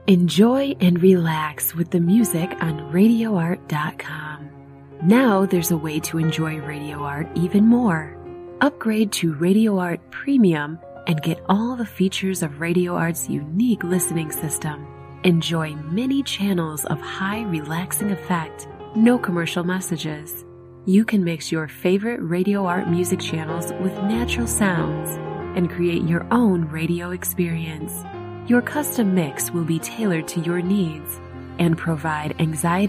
Enjoy and relax with the music on RadioArt.com. Now there's a way to enjoy Radio Art even more. Upgrade to Radio Art Premium and get all the features of Radio Art's unique listening system. Enjoy many channels of high relaxing effect, no commercial messages. You can mix your favorite Radio Art music channels with natural sounds and create your own radio experience. Your custom mix will be tailored to your needs and provide anxiety